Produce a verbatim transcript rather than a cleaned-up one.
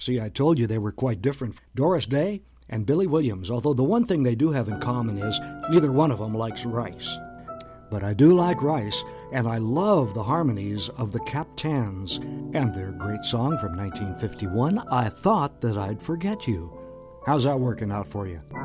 See, I told you they were quite different. Doris Day and Billy Williams, although the one thing they do have in common is neither one of them likes rice. But I do like rice, and I love the harmonies of the Captains and their great song from nineteen fifty-one, I Thought That I'd Forget You. How's that working out for you?